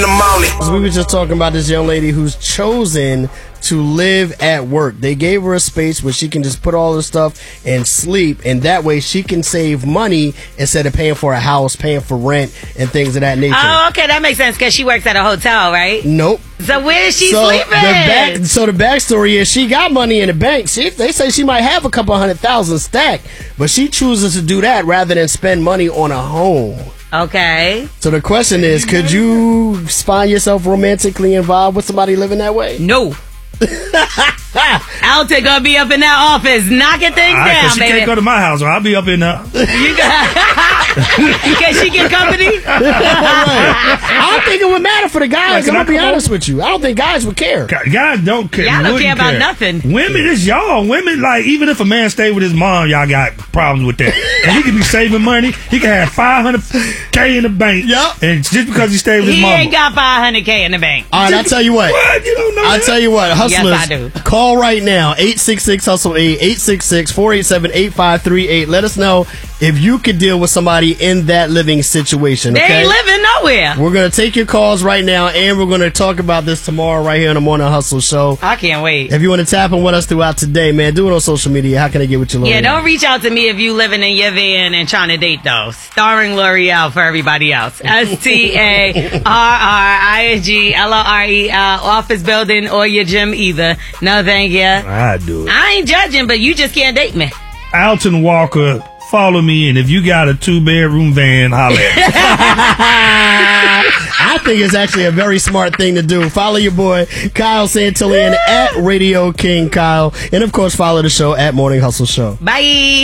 in the morning. We were just talking about this young lady who's chosen to live at work. They gave her a space where she can just put all her stuff and sleep, and that way she can save money instead of paying for a house, paying for rent, and things of that nature. Oh, okay, that makes sense because she works at a hotel, right? Nope. So where is she The sleeping? backstory is she got money in the bank. They say she might have a couple $100,000 stacked, but she chooses to do that rather than spend money on a home. Okay. So the question is, could you find yourself romantically involved with somebody living that way? No. Alta gonna be up in that office knocking things down, she baby. can't go to my house, or I'll be up in there. Can she get company? I don't think it would matter for the guys. I'm gonna be honest with you. I don't think guys would care. Guys don't care. Y'all don't care about nothing. Women, it's y'all. Women, like, even if a man stay with his mom, y'all got problems with that. And he can be saving money. He can have $500K in the bank. Yep. And just because he stayed with his mom. He ain't got $500K in the bank. All right, I'll tell you what. What? You don't know I'll that? tell you what. Hustlers, Yes, I do. call right now. 866-HUSTLE-8, 866-487-8538. Let us know if you could deal with somebody in that living situation. They Okay? ain't living nowhere. We're going to take your calls right now, and we're going to talk about this tomorrow right here on the Morning Hustle Show. I can't wait. If you want to tap in with us throughout today, man, do it on social media. How can I get with you, L'Oreal? Yeah, don't reach out to me if you living in your van and trying to date, though. Starring L'Oreal for everybody else. STARRINGLOREL. Office building or your gym either. No, thank you. I do it. I ain't judging, but you just can't date me. Alton Walker, follow me, and if you got a 2-bedroom van, holler at me. I think it's actually a very smart thing to do. Follow your boy, Kyle Santillan, at Radio King Kyle. And, of course, follow the show at Morning Hustle Show. Bye.